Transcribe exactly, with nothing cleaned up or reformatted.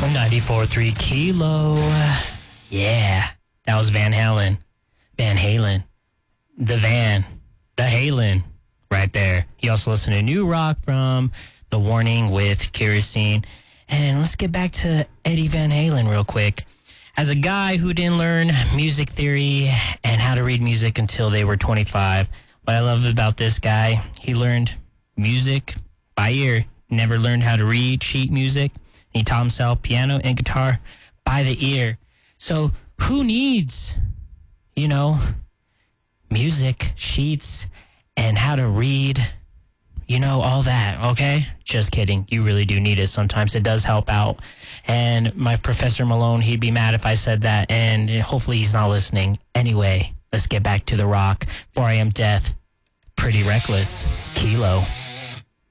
ninety-four point three Kilo. Yeah, that was Van Halen. Van Halen. The Van. The Halen. Right there. You also listen to New Rock from The Warning with Kerosene. And let's get back to Eddie Van Halen real quick. As a guy who didn't learn music theory and how to read music until they were twenty-five, what I love about this guy, he learned music by ear. Never learned how to read sheet music. He taught himself piano and guitar by the ear. So who needs, you know, music, sheets, and how to read, you know, all that, okay? Just kidding. You really do need it. Sometimes it does help out. And my Professor Malone, he'd be mad if I said that, and hopefully he's not listening. Anyway, let's get back to the rock. four a.m. Death, Pretty Reckless, Kilo.